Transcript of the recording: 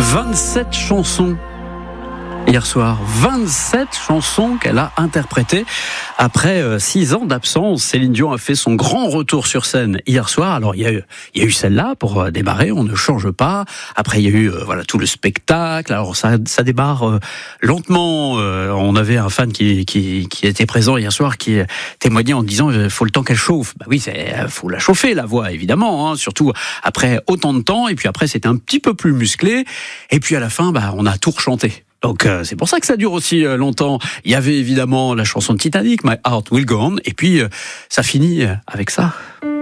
27 chansons hier soir, 27 chansons qu'elle a interprétées après 6 ans d'absence. Céline Dion a fait son grand retour sur scène hier soir. Alors il y a eu celle-là pour démarrer, on ne change pas. Après il y a eu tout le spectacle. Alors ça démarre lentement. On avait un fan qui était présent hier soir qui témoignait en disant faut le temps qu'elle chauffe. Bah oui, faut la chauffer la voix évidemment, surtout après autant de temps. Et puis après c'était un petit peu plus musclé. Et puis à la fin on a tout rechanté. Donc c'est pour ça que ça dure aussi longtemps. Il y avait évidemment la chanson de Titanic, My Heart Will Go On, et puis ça finit avec ça.